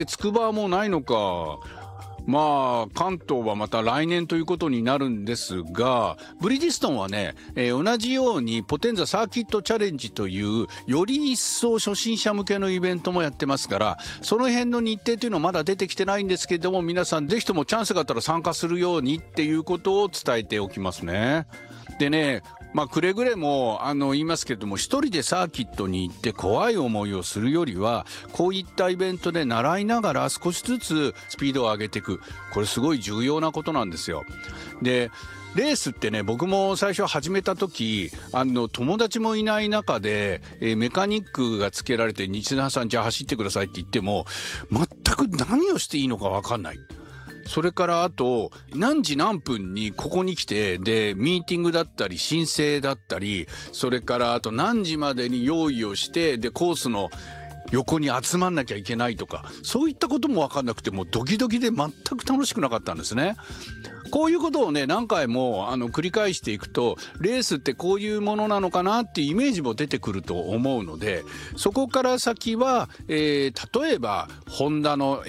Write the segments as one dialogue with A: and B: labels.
A: 筑波はもうないのか。まあ関東はまた来年ということになるんですが、ブリヂストンはね、同じようにポテンザサーキットチャレンジというより一層初心者向けのイベントもやってますから、その辺の日程というのはまだ出てきてないんですけれども、皆さんぜひともチャンスがあったら参加するようにっていうことを伝えておきますね。でね、くれぐれも言いますけれども、一人でサーキットに行って怖い思いをするよりは、こういったイベントで習いながら少しずつスピードを上げていく、これすごい重要なことなんですよ。でレースってね、僕も最初始めた時友達もいない中で、メカニックがつけられて、西田さんじゃあ走ってくださいって言っても全く何をしていいのか分かんない。それからあと何時何分にここに来て、でミーティングだったり申請だったり、それからあと何時までに用意をして、でコースの横に集まんなきゃいけないとか、そういったことも分かんなくて、もうドキドキで全く楽しくなかったんですね。こういうことをね、何回も繰り返していくと、レースってこういうものなのかなっていうイメージも出てくると思うので、そこから先は、例えばホンダの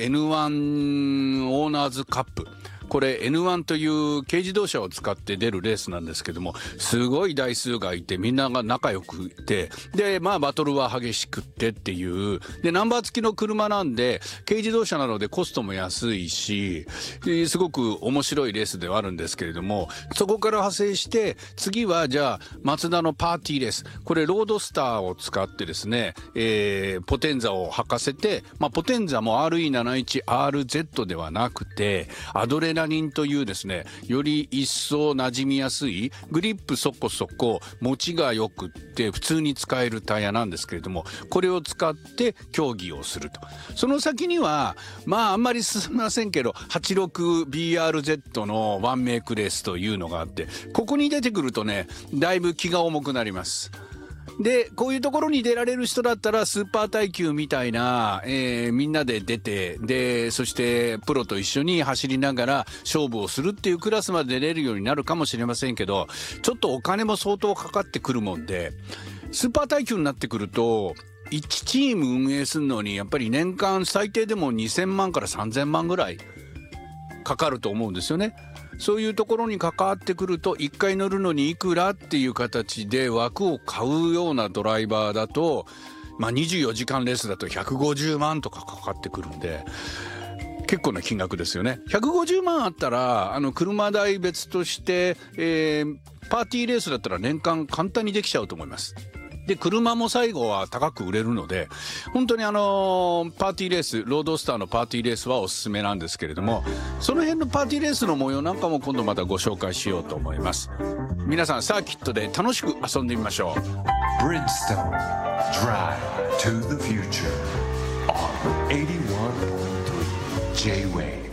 A: N1 オーナーズカップ、これ N1 という軽自動車を使って出るレースなんですけども、すごい台数がいて、みんなが仲良くて、でバトルは激しくってっていう、でナンバー付きの車なんで、軽自動車なのでコストも安いし、すごく面白いレースではあるんですけれども、そこから派生して次はじゃあマツダのパーティーレース、これロードスターを使ってですね、ポテンザを履かせて、ポテンザも RE71RZ ではなくてアドレナリンというですね、より一層馴染みやすい、グリップそこそこ持ちがよくって普通に使えるタイヤなんですけれども、これを使って競技をすると。その先にはあんまり進みませんけど 86BRZ のワンメイクレースというのがあって、ここに出てくるとね、だいぶ気が重くなります。でこういうところに出られる人だったら、スーパー耐久みたいな、みんなで出て、でそしてプロと一緒に走りながら勝負をするっていうクラスまで出れるようになるかもしれませんけど、ちょっとお金も相当かかってくるもんで、スーパー耐久になってくると1チーム運営するのにやっぱり年間最低でも2000万から3000万ぐらいかかると思うんですよね。そういうところに関わってくると、1回乗るのにいくらっていう形で枠を買うようなドライバーだと、24時間レースだと150万とかかかってくるんで、結構な金額ですよね。150万あったら車代別として、パーティーレースだったら年間簡単にできちゃうと思います。で車も最後は高く売れるので、本当にパーティーレース、ロードスターのパーティーレースはおすすめなんですけれども、その辺のパーティーレースの模様なんかも今度またご紹介しようと思います。皆さんサーキットで楽しく遊んでみましょう。
B: Bridgestone Drive to the Future on 81.3 J-Wave